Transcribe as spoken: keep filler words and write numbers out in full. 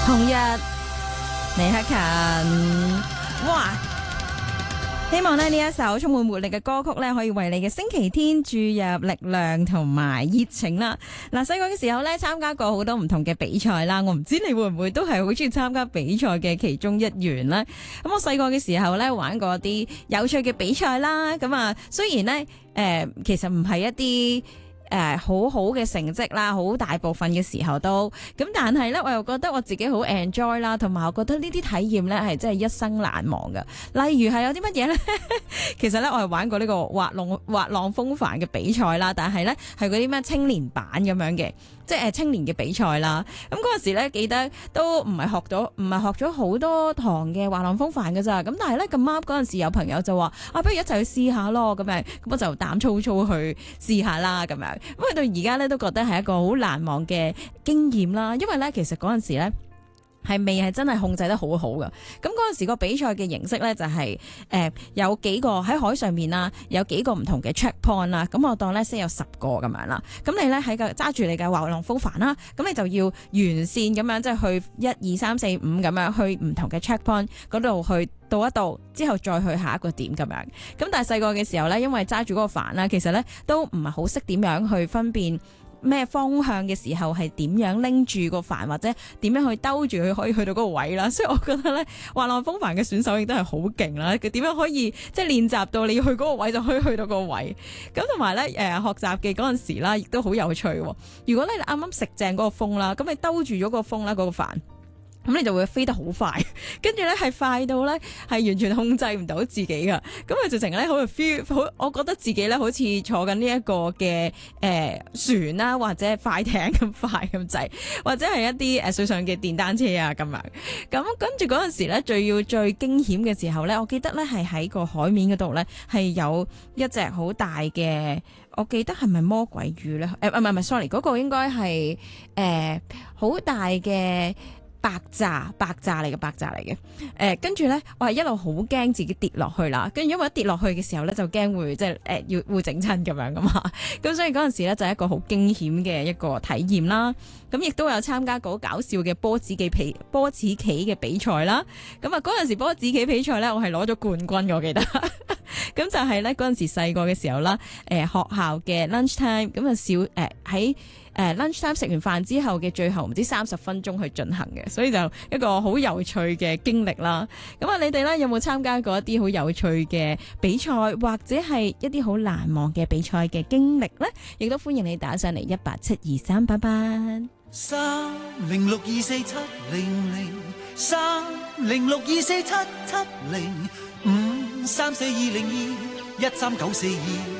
同日李克勤，哇！希望咧呢一首充滿活力嘅歌曲咧，可以為你嘅星期天注入力量同埋熱情啦。嗱，細個嘅時候咧，參加過好多唔同嘅比賽啦。我唔知你會唔會都係好中意參加比賽嘅其中一員呢？咁我細個嘅時候咧，玩過啲有趣嘅比賽啦。咁啊，雖然呢，誒、呃，其實唔係一啲。誒、呃，好好嘅成績啦，好大部分嘅時候都咁，但係咧，我又覺得我自己好 enjoy 啦，同埋我覺得呢啲體驗咧係真係一生難忘嘅。例如係有啲乜嘢咧？其實咧，我係玩過呢個滑浪滑浪風帆嘅比賽啦，但係咧係嗰啲咩青年版咁樣嘅，即係誒青年嘅比賽啦。咁嗰陣時咧，記得都唔係學咗，唔係學咗好多堂嘅滑浪風帆㗎咋。咁但係咧咁啱嗰陣時有朋友就話啊，不如一齊去試下咯。咁樣咁我就膽粗粗去試下啦。咁樣。咁去到而家咧，都覺得係一個好難忘嘅經驗啦。因為咧，其實嗰陣時咧係未係真係控制得好好噶。咁嗰陣時個比賽嘅形式咧就係、是、誒、呃、有幾個喺海上面啦，有幾個唔同嘅 check point 啦。咁我當咧先有十個咁樣啦。咁你咧喺個揸住你嘅滑浪風帆啦，咁你就要沿線咁樣即係去一二三四五咁樣去唔同嘅 check point 嗰度去。到一度之後再去下一個點咁樣，咁但係細個嘅時候呢，因為揸住嗰個帆啦，其實呢都唔係好識點樣去分辨咩方向嘅時候係點樣拎住個帆或者點樣去兜住佢可以去到嗰個位啦，所以我覺得呢，滑浪風帆嘅選手亦都係好勁啦，佢點樣可以即係練習到你要去嗰個位就可以去到個位，咁同埋呢，誒、呃、學習嘅嗰陣時啦，亦都好有趣。如果你啱啱食正嗰個風啦，咁你兜住咗個風啦，嗰、嗰個帆。咁你就會飛得好快，跟住咧係快到咧係完全控制唔到自己噶，咁佢直情咧好 feel 好，我覺得自己咧好似坐緊呢一個嘅誒、呃、船啦，或者快艇咁快咁滯，或者係一啲誒水上嘅電單車啊咁樣。咁跟住嗰陣時咧，最要最驚險嘅時候咧，我記得咧係喺個海面嗰度咧係有一隻好大嘅，我記得係咪魔鬼魚咧？誒唔係唔係 sorry， 嗰個應該係誒好大嘅。白炸白炸嚟嘅白炸嚟嘅，誒跟住咧，我係一路好驚自己跌落去啦，跟住因為一跌落去嘅時候咧，就驚會即係誒要會整親咁樣噶嘛，咁所以嗰陣時咧就係一個好驚險嘅一個體驗啦。咁亦都有參加過搞笑嘅波子棋比波子棋嘅比賽啦。咁啊嗰陣時波子棋比賽咧，我係攞咗冠軍，我記得。咁就係咧嗰陣時細個嘅時候啦，誒、呃、學校嘅 lunch time 咁啊小誒喺誒 lunch time 食完飯之後嘅最後唔知三十分鐘去進行嘅，所以就一個好有趣嘅經歷啦。咁啊，你哋咧有冇參加過一啲好有趣嘅比賽，或者係一啲好難忘嘅比賽嘅經歷咧？亦都歡迎你打上嚟一八七二三八八三零六二四七零零三零六二四七七零五三四二零二一三九四二。